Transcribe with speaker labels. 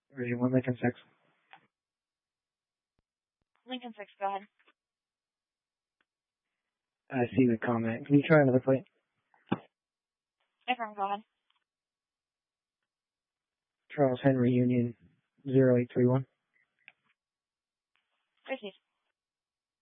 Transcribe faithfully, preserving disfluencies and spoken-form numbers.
Speaker 1: Version one, Lincoln six.
Speaker 2: Lincoln six, go ahead.
Speaker 1: I see the comment. Can you try another plate?
Speaker 2: Affirm, go ahead.
Speaker 1: Charles Henry Union zero eight three one.
Speaker 2: Proceed.